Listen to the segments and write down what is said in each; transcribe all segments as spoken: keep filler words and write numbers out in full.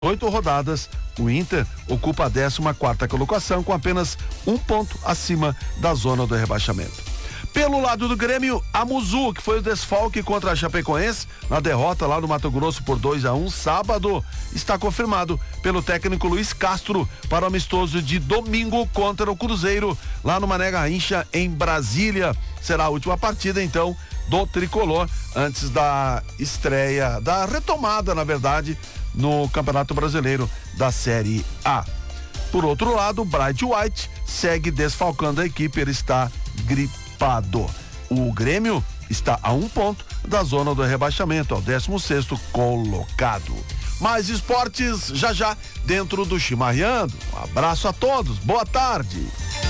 Oito rodadas, o Inter ocupa a décima quarta colocação com apenas um ponto acima da zona do rebaixamento. Pelo lado do Grêmio, a Muzu, que foi o desfalque contra a Chapecoense na derrota lá no Mato Grosso por dois a um sábado, está confirmado pelo técnico Luiz Castro para o amistoso de domingo contra o Cruzeiro lá no Mané Garrincha em Brasília. Será a última partida então do tricolor antes da estreia, da retomada, na verdade, no Campeonato Brasileiro da Série A. Por outro lado, o Bright White segue desfalcando a equipe, ele está gripado. O Grêmio está a um ponto da zona do rebaixamento, ao décimo sexto colocado. Mais esportes já já dentro do Chimarreando. Um abraço a todos, boa tarde.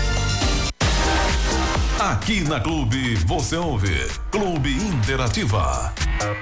Aqui na Clube você ouve Clube Interativa.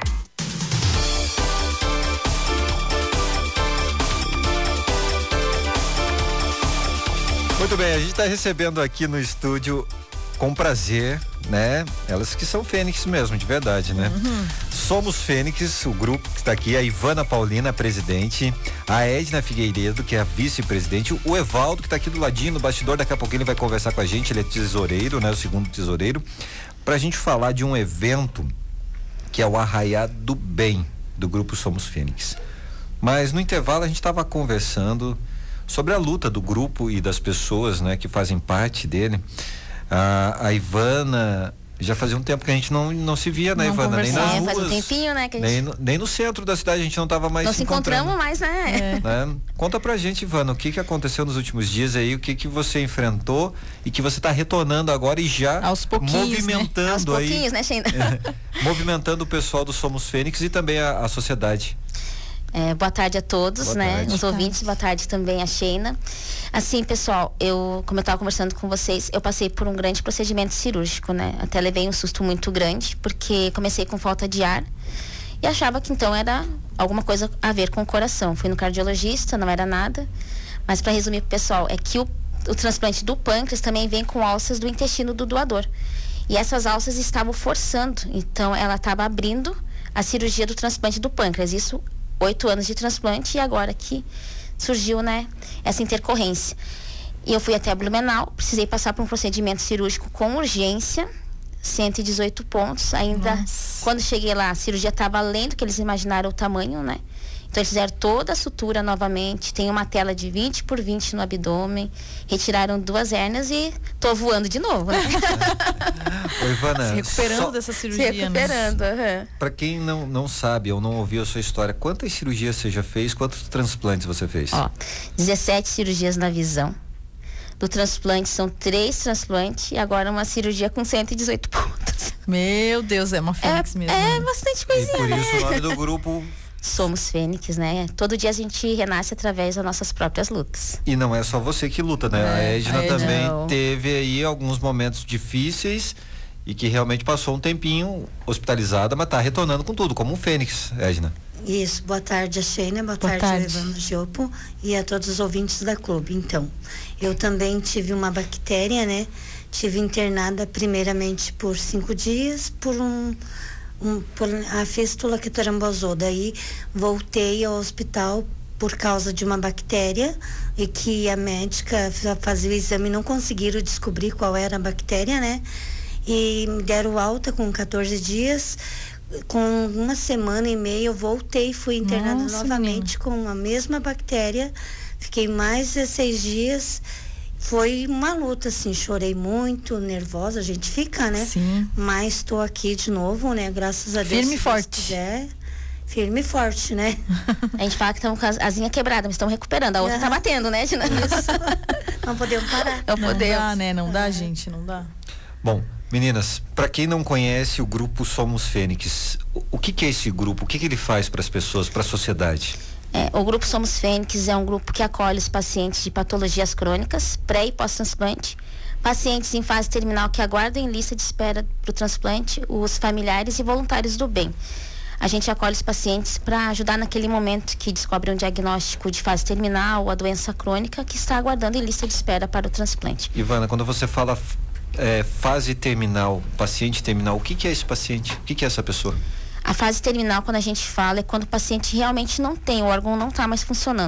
Muito bem, a gente está recebendo aqui no estúdio com prazer, né? Elas que são Fênix mesmo, de verdade, né? Uhum. Somos Fênix, o grupo que está aqui, a Ivana Paulina, presidente, a Edna Figueiredo, que é a vice-presidente, o Evaldo, que está aqui do ladinho, no bastidor, daqui a pouquinho ele vai conversar com a gente, ele é tesoureiro, né? O segundo tesoureiro, pra gente falar de um evento que é o Arraiá do Bem, do grupo Somos Fênix. Mas no intervalo a gente estava conversando sobre a luta do grupo e das pessoas, né, que fazem parte dele. A, a Ivana, já fazia um tempo que a gente não, não se via, né, não Ivana? Nem nas ruas, faz um tempinho, né? Que a gente... nem, no, nem no centro da cidade a gente não estava mais não se se encontramos mais, né? É. né? Conta pra gente, Ivana, o que que aconteceu nos últimos dias aí, o que que você enfrentou e que você está retornando agora e já aos movimentando né? Aos aí. pouquinhos, né, Sheina? É, movimentando o pessoal do Somos Fênix e também a, a sociedade. É, boa tarde a todos, boa né? Tarde. Os ouvintes, boa tarde também a Sheina. Assim, pessoal, eu, como eu estava conversando com vocês, eu passei por um grande procedimento cirúrgico, né? Até levei um susto muito grande, porque comecei com falta de ar e achava que então era alguma coisa a ver com o coração. Fui no cardiologista, não era nada. Mas para resumir pro pessoal, é que o, o transplante do pâncreas também vem com alças do intestino do doador. E essas alças estavam forçando, então ela estava abrindo a cirurgia do transplante do pâncreas. Isso oito anos de transplante e agora que surgiu, né, essa intercorrência. E eu fui até a Blumenau, precisei passar por um procedimento cirúrgico com urgência, cento e dezoito pontos, ainda. Nossa. Quando cheguei lá, a cirurgia estava além do que eles imaginaram o tamanho, né? Então eles fizeram toda a sutura novamente, tem uma tela de vinte por vinte no abdômen, retiraram duas hérnias e tô voando de novo, né? Oi, Ivana, se recuperando só... dessa cirurgia. Se recuperando, uhum. Para quem não, não sabe ou não ouviu a sua história, quantas cirurgias você já fez? Quantos transplantes você fez? Ó, dezessete cirurgias na visão. Do transplante são três transplantes e agora uma cirurgia com cento e dezoito pontos. Meu Deus, é uma Fênix é, mesmo. É bastante coisinha, e por isso né? o nome do grupo... Somos Fênix, né? Todo dia a gente renasce através das nossas próprias lutas. E não é só você que luta, né? É, a Edna a Edna também não. teve aí alguns momentos difíceis e que realmente passou um tempinho hospitalizada, mas tá retornando com tudo, como um Fênix, Edna. Isso, boa tarde a Sheina, boa, boa tarde, tarde. Evandro Giopo e a todos os ouvintes da Clube. Então, eu também tive uma bactéria, né? Tive internada primeiramente por cinco dias por um, um por a fístula que trambosou. Daí voltei ao hospital por causa de uma bactéria e que a médica fazia o exame e não conseguiram descobrir qual era a bactéria, né? E me deram alta com quatorze dias. Com uma semana e meia eu voltei, fui internada Nossa, novamente menina. Com a mesma bactéria. Fiquei mais dezesseis dias. Foi uma luta, assim, chorei muito, nervosa, a gente fica, né? Sim. Mas estou aqui de novo, né? Graças a Deus. Firme e forte. Quiser, firme e forte, né? A gente fala que estamos com as asinhas quebradas, mas estamos recuperando. A outra uhum. tá batendo, né, Gina? Isso. Não podemos parar. Não, não podemos. dá, né? Não dá, gente, não dá. Bom, meninas, para quem não conhece o grupo Somos Fênix, o, o que que é esse grupo? O que que ele faz para as pessoas, para a sociedade? É, o grupo Somos Fênix é um grupo que acolhe os pacientes de patologias crônicas, pré e pós-transplante, pacientes em fase terminal que aguardam em lista de espera para o transplante, os familiares e voluntários do bem. A gente acolhe os pacientes para ajudar naquele momento que descobrem um diagnóstico de fase terminal ou a doença crônica que está aguardando em lista de espera para o transplante. Ivana, quando você fala é, fase terminal, paciente terminal, o que que é esse paciente? O que que é essa pessoa? A fase terminal, quando a gente fala, é quando o paciente realmente não tem, o órgão não está mais funcionando.